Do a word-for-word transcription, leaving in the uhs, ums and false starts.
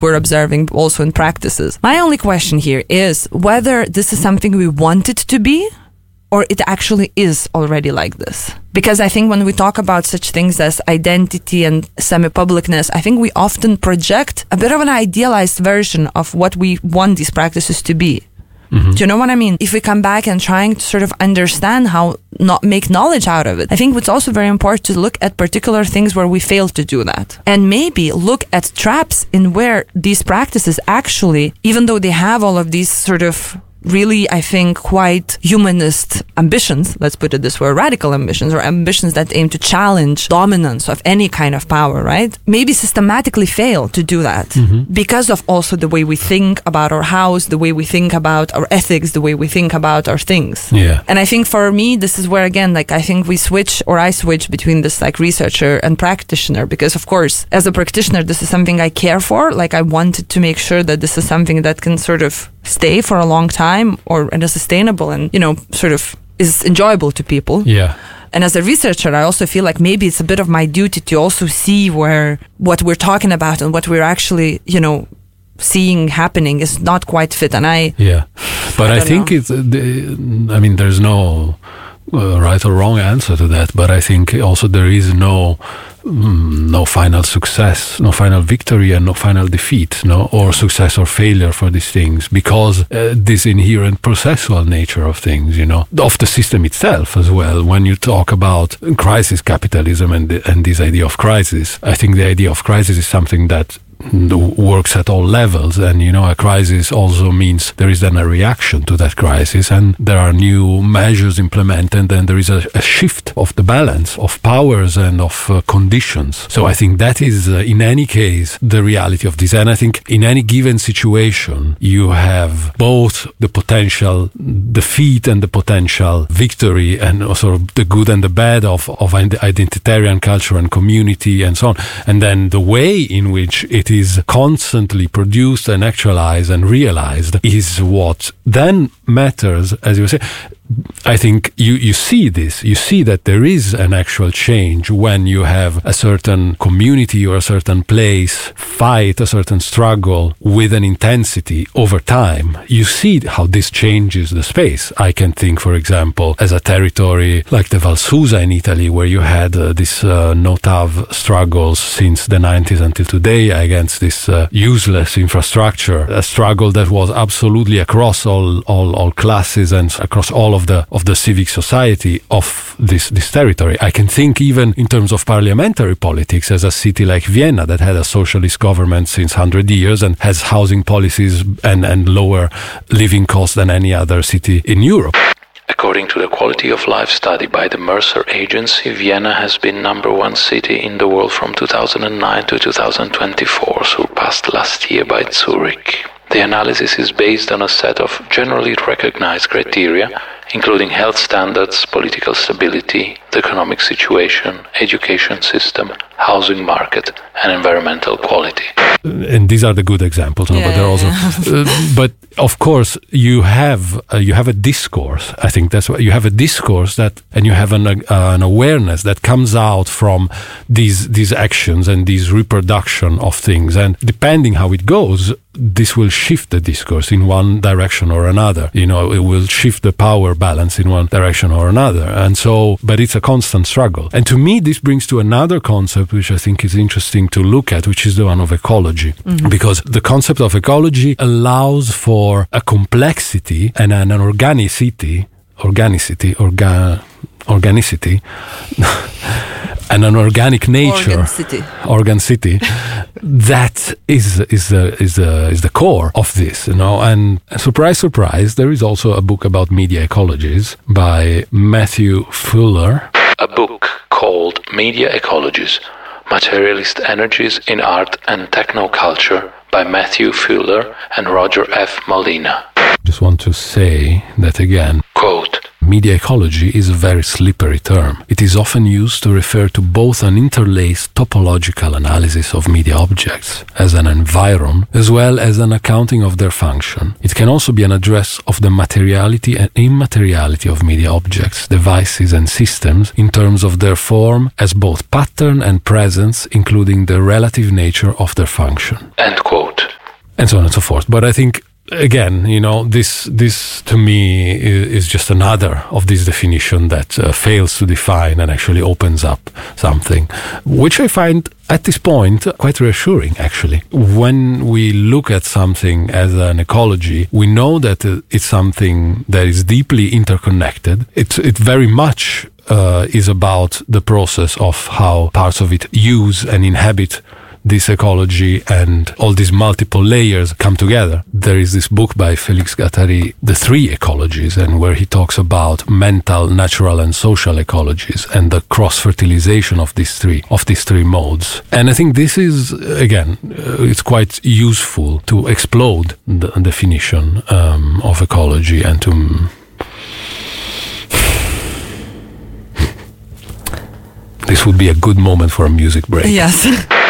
we're observing also in practices. My only question here is whether this is something we want it to be, or it actually is already like this. Because I think when we talk about such things as identity and semi-publicness, I think we often project a bit of an idealized version of what we want these practices to be. Mm-hmm. Do you know what I mean? If we come back and trying to sort of understand how not make knowledge out of it, I think it's also very important to look at particular things where we fail to do that. And maybe look at traps in where these practices actually, even though they have all of these sort of really, I think, quite humanist ambitions, let's put it this way, radical ambitions, or ambitions that aim to challenge dominance of any kind of power, right? Maybe systematically fail to do that mm-hmm. because of also the way we think about our house, the way we think about our ethics, the way we think about our things. Yeah. And I think for me, this is where, again, like, I think we switch, or I switch between this, like, researcher and practitioner, because, of course, as a practitioner, this is something I care for. Like, I wanted to make sure that this is something that can sort of stay for a long time, or and is sustainable and, you know, sort of is enjoyable to people. Yeah. And as a researcher, I also feel like maybe it's a bit of my duty to also see where what we're talking about and what we're actually, you know, seeing happening is not quite fit. And I yeah, but I, I think know. it's. Uh, the, I mean, there's no uh, right or wrong answer to that. But I think also there is no. No final success, no final victory, and no final defeat, no, or success or failure for these things, because uh, this inherent processual nature of things, you know, of the system itself as well. When you talk about crisis capitalism and the, and this idea of crisis, I think the idea of crisis is something that works at all levels, and you know, a crisis also means there is then a reaction to that crisis, and there are new measures implemented, and there is a, a shift of the balance of powers and of uh, conditions. So I think that is uh, in any case the reality of this, and I think in any given situation you have both the potential defeat and the potential victory, and also the good and the bad of, of identitarian culture and community and so on, and then the way in which it is constantly produced and actualized and realized is what then matters, as you say. I think you, you see this, you see that there is an actual change when you have a certain community or a certain place fight a certain struggle with an intensity over time. You see how this changes the space. I can think, for example, as a territory like the Val Susa in Italy, where you had uh, this uh, no-tav struggles since the nineties until today against this uh, useless infrastructure, a struggle that was absolutely across all, all, all classes and across all of the of the civic society of this this territory. I can think even in terms of parliamentary politics, as a city like Vienna that had a socialist government since one hundred years and has housing policies and, and lower living costs than any other city in Europe. According to the Quality of Life study by the Mercer Agency, Vienna has been number one city in the world from two thousand nine to two thousand twenty-four, surpassed last year by Zurich. The analysis is based on a set of generally recognized criteria, including health standards, political stability, the economic situation, education system, housing market, and environmental quality. And these are the good examples, no? Yeah, but they're also. yeah. uh, but of course, you have uh, you have a discourse. I think that's what you have a discourse that, and you have an uh, an awareness that comes out from these these actions and these reproduction of things. And depending how it goes, this will shift the discourse in one direction or another. You know, it will shift the power balance in one direction or another. And so, but it's a constant struggle. And to me, this brings to another concept which I think is interesting to look at, which is the one of ecology. Mm-hmm. Because the concept of ecology allows for a complexity and an, an organicity, organicity, orga, organicity, and an organic nature, Organcity, organcity that is is the is the is the core of this, you know. And surprise, surprise, there is also a book about media ecologies by Matthew Fuller. A book called Media Ecologies: Materialist Energies in Art and Technoculture by Matthew Fuller and Roger F. Molina. Just want to say that again. Quote, Media ecology is a very slippery term. It is often used to refer to both an interlaced topological analysis of media objects as an environ, as well as an accounting of their function. It can also be an address of the materiality and immateriality of media objects, devices and systems in terms of their form as both pattern and presence, including the relative nature of their function. End quote. And so on and so forth. But I think, again, you know, this this to me is, is just another of this definition that uh, fails to define and actually opens up something, which I find at this point quite reassuring, actually. When we look at something as an ecology, we know that uh, it's something that is deeply interconnected. It's it very much uh, is about the process of how parts of it use and inhabit this ecology, and all these multiple layers come together. There is this book by Felix Guattari, The Three Ecologies, and where he talks about mental, natural, and social ecologies and the cross-fertilization of these three, of these three modes. And I think this is, again, uh, it's quite useful to explode the definition um, of ecology and to... This would be a good moment for a music break. Yes.